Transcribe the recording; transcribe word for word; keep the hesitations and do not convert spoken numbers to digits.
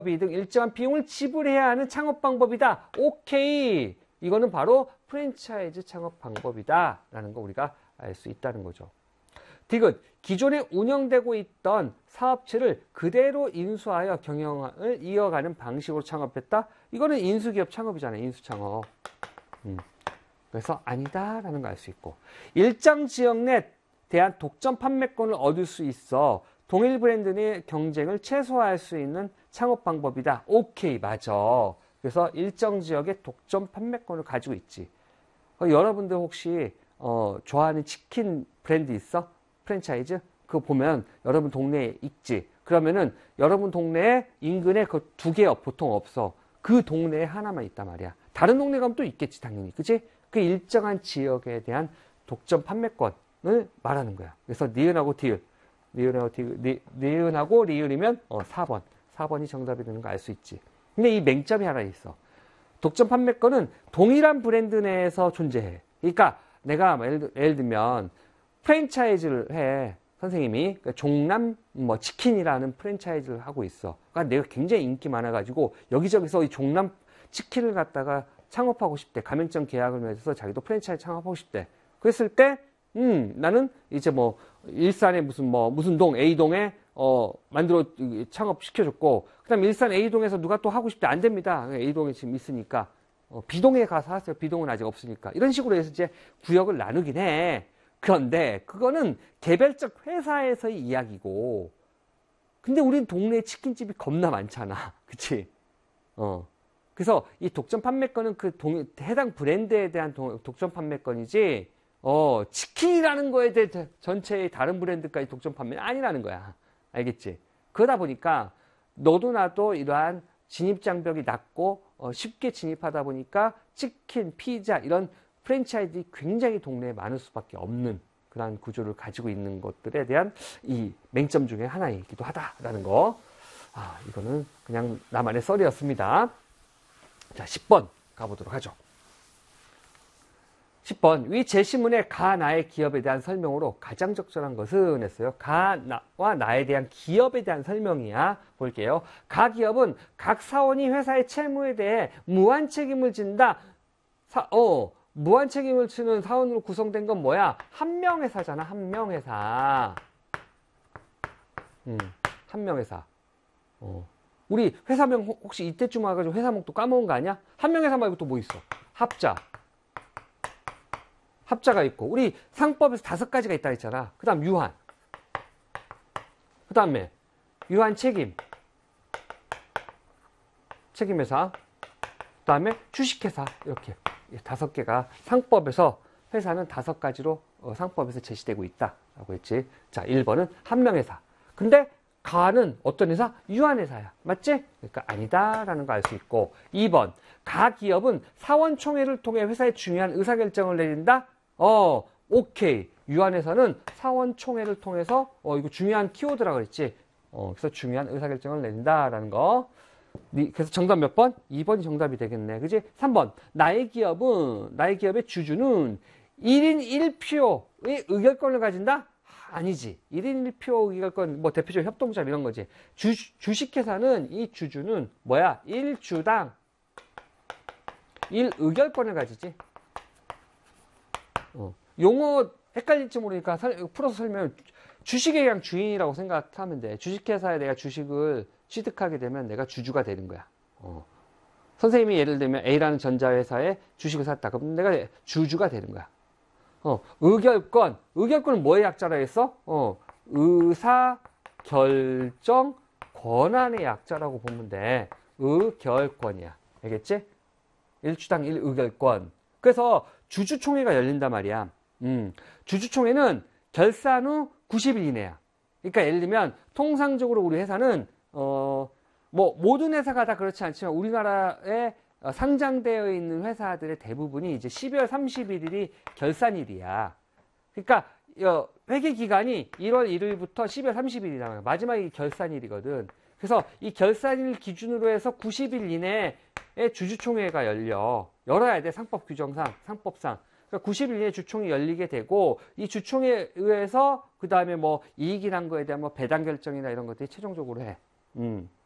등 일정한 비용을 지불해야 하는 창업 방법이다. 오케이. 이거는 바로 프랜차이즈 창업 방법이다. 라는 거 우리가 알 수 있다는 거죠. 디귿. 기존에 운영되고 있던 사업체를 그대로 인수하여 경영을 이어가는 방식으로 창업했다. 이거는 인수기업 창업이잖아요. 인수창업. 음. 그래서 아니다라는 걸 알 수 있고, 일정 지역 내 대한 독점 판매권을 얻을 수 있어 동일 브랜드 내 경쟁을 최소화할 수 있는 창업 방법이다. 오케이, 맞아. 그래서 일정 지역의 독점 판매권을 가지고 있지. 어, 여러분들 혹시 어, 좋아하는 치킨 브랜드 있어? 프랜차이즈? 그거 보면 여러분 동네에 있지. 그러면은 여러분 동네에 인근에 그 두 개 보통 없어. 그 동네에 하나만 있단 말이야. 다른 동네 가면 또 있겠지, 당연히. 그치? 그 일정한 지역에 대한 독점 판매권을 말하는 거야. 그래서 니은하고 디귿, 니은하고 디귿, 니, 니은하고 리을이면 어, 사 번. 사 번이 정답이 되는 거 알 수 있지. 근데 이 맹점이 하나 있어. 독점 판매권은 동일한 브랜드 내에서 존재해. 그러니까 내가 예를, 예를 들면 프랜차이즈를 해. 선생님이 그러니까 종남 뭐 치킨이라는 프랜차이즈를 하고 있어. 그러니까 내가 굉장히 인기 많아가지고 여기저기서 이 종남 치킨을 갖다가 창업하고 싶대. 가맹점 계약을 맺어서 자기도 프랜차이즈 창업하고 싶대. 그랬을 때, 음, 나는 이제 뭐, 일산에 무슨 뭐, 무슨 동, A동에, 어, 만들어, 창업시켜줬고, 그 다음 일산 A동에서 누가 또 하고 싶대. 안 됩니다. A동에 지금 있으니까. 어, B동에 가서 하세요. B동은 아직 없으니까. 이런 식으로 해서 이제 구역을 나누긴 해. 그런데 그거는 개별적 회사에서의 이야기고, 근데 우린 동네에 치킨집이 겁나 많잖아. 그치? 어. 그래서 이 독점 판매권은 그 동, 해당 브랜드에 대한 동, 독점 판매권이지, 어, 치킨이라는 거에 대해 전체의 다른 브랜드까지 독점 판매는 아니라는 거야. 알겠지? 그러다 보니까 너도 나도 이러한 진입장벽이 낮고 어, 쉽게 진입하다 보니까 치킨, 피자 이런 프랜차이ズ가 굉장히 동네에 많을 수밖에 없는 그런 구조를 가지고 있는 것들에 대한 이 맹점 중에 하나이기도 하다라는 거. 아, 이거는 그냥 나만의 썰이었습니다. 자, 십 번 가보도록 하죠. 십 번. 위 제시문의 가, 나의 기업에 대한 설명으로 가장 적절한 것은 했어요. 가, 나와 나에 대한 기업에 대한 설명이야. 볼게요. 가 기업은 각 사원이 회사의 채무에 대해 무한 책임을 진다. 사, 어, 무한 책임을 지는 사원으로 구성된 건 뭐야? 한명회사잖아. 한명회사. 음, 한명회사. 어. 우리 회사명 혹시 이때쯤 와가지고 회사명 또 까먹은 거 아니야? 한명회사 말고 또 뭐 있어? 합자. 합자가 있고, 우리 상법에서 다섯 가지가 있다 했잖아. 그 다음 유한. 그 다음에 유한 책임. 책임회사. 그 다음에 주식회사. 이렇게 다섯 개가 상법에서 회사는 다섯 가지로 어, 상법에서 제시되고 있다라고 했지. 자, 일 번은 한명회사. 근데 가는 어떤 회사? 유한회사야. 맞지? 그러니까 아니다라는 거 알 수 있고. 이 번. 가 기업은 사원총회를 통해 회사의 중요한 의사결정을 내린다? 어, 오케이. 유한회사는 사원총회를 통해서, 어, 이거 중요한 키워드라고 그랬지? 어, 그래서 중요한 의사결정을 내린다라는 거. 그래서 정답 몇 번? 이 번이 정답이 되겠네. 그지? 삼 번. 나의 기업은, 나의 기업의 주주는 일 인 일 표의 의결권을 가진다? 아니지. 일 인 일 표 의결권, 뭐 대표적 협동조합 이런 거지. 주, 주식회사는 이 주주는 뭐야? 일 주당 일 의결권을 가지지. 어. 용어 헷갈릴지 모르니까 설, 풀어서 설명하면 주식의 그냥 주인이라고 생각하면 돼. 주식회사에 내가 주식을 취득하게 되면 내가 주주가 되는 거야. 어. 선생님이 예를 들면 A라는 전자회사에 주식을 샀다. 그럼 내가 주주가 되는 거야. 어, 의결권. 의결권은 뭐의 약자라 했어? 어, 의사결정 권한의 약자라고 보면 돼. 의결권이야. 알겠지? 일주당 일 의결권. 그래서 주주총회가 열린단 말이야. 음, 주주총회는 결산 후 구십 일 이내야. 그러니까 예를 들면 통상적으로 우리 회사는 어, 뭐 모든 회사가 다 그렇지 않지만 우리나라에 상장되어 있는 회사들의 대부분이 이제 십이월 삼십일이 결산일이야. 그러니까 회계 기간이 일월 일일부터 십이월 삼십일이라는 마지막이 결산일이거든. 그래서 이 결산일 기준으로 해서 구십 일 이내에 주주총회가 열려. 열어야 돼. 상법 규정상, 상법상. 그러니까 구십 일 이내에 주총이 열리게 되고 이 주총에 의해서 그 다음에 뭐 이익이 난 거에 대한 뭐 배당 결정이나 이런 것들이 최종적으로 해. 음.